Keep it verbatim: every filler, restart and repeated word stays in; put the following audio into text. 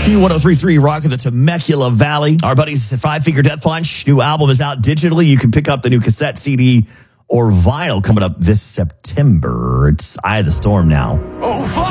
Q one oh three point three Rock of the Temecula Valley. Our buddies at Five Finger Death Punch. New album is out digitally. You can pick up the new cassette, C D, or vinyl coming up this September. It's Eye of the Storm now. Oh,